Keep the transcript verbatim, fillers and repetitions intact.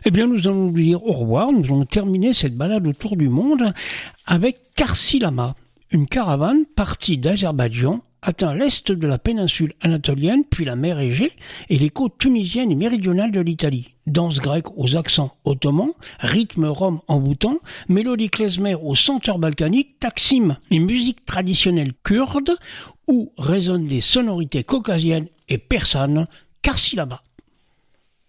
Eh bien, nous allons lui dire au revoir. Nous allons terminer cette balade autour du monde avec Karsilama, une caravane partie d'Azerbaïdjan, atteint l'est de la péninsule anatolienne, puis la mer Égée et les côtes tunisiennes et méridionales de l'Italie. Danse grecque aux accents ottomans, rythme rom envoûtant, mélodie klezmer aux senteurs balkaniques, taksim et musique traditionnelle kurde, où résonnent des sonorités caucasiennes et persanes, Karsilama.